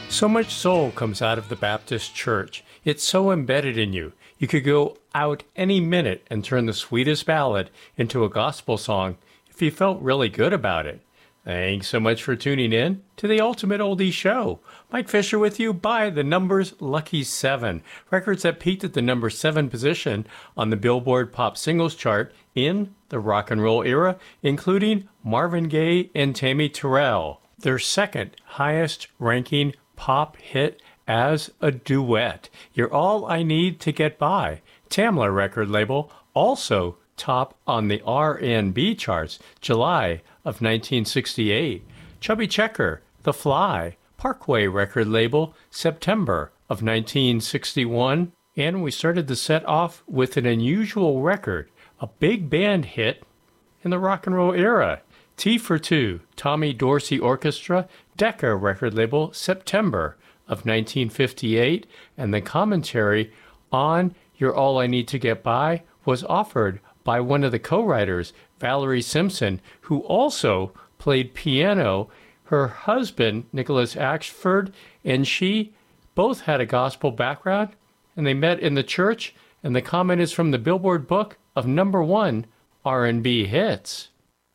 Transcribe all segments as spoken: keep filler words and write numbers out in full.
So much soul comes out of the Baptist Church. It's so embedded in you. You could go out any minute and turn the sweetest ballad into a gospel song if you felt really good about it. Thanks so much for tuning in to the Ultimate Oldie Show. Mike Fisher with you by the Numbers Lucky Seven, records that peaked at the number seven position on the Billboard Pop Singles chart in the rock and roll era, including Marvin Gaye and Tammy Terrell, their second highest ranking pop hit as a duet. You're All I Need to Get By, Tamla record label, also top on the R and B charts, July of nineteen sixty-eight. Chubby Checker, The Fly, Parkway record label, September of nineteen sixty-one. And we started the set off with an unusual record, a big band hit in the rock and roll era. T for Two, Tommy Dorsey Orchestra, Decca record label, September of nineteen fifty-eight. And the commentary on You're All I Need to Get By was offered by one of the co-writers, Valerie Simpson, who also played piano. Her husband, Nicholas Ashford, and she both had a gospel background, and they met in the church, and the comment is from the Billboard book of number one R and B hits.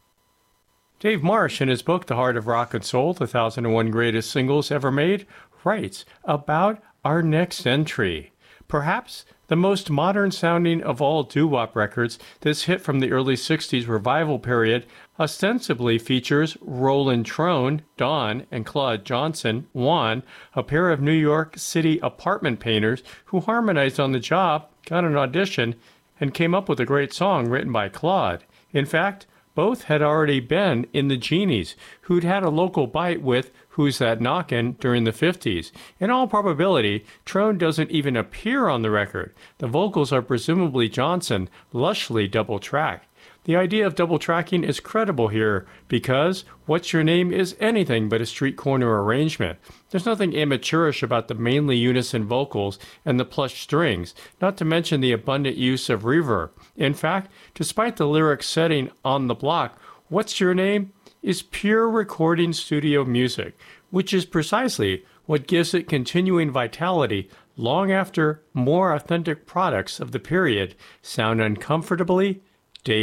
Dave Marsh, in his book, The Heart of Rock and Soul, The one thousand one Greatest Singles Ever Made, writes about our next entry. Perhaps the most modern-sounding of all doo-wop records, this hit from the early sixties revival period ostensibly features Roland Trone, Don, and Claude Johnson, Juan, a pair of New York City apartment painters who harmonized on the job, got an audition, and came up with a great song written by Claude. In fact, both had already been in the Genies, who'd had a local bite with Who's That Knockin' during the fifties. In all probability, Trone doesn't even appear on the record. The vocals are presumably Johnson, lushly double-tracked. The idea of double-tracking is credible here because What's Your Name is anything but a street corner arrangement. There's nothing amateurish about the mainly unison vocals and the plush strings, not to mention the abundant use of reverb. In fact, despite the lyric setting on the block, What's Your Name is pure recording studio music, which is precisely what gives it continuing vitality long after more authentic products of the period sound uncomfortably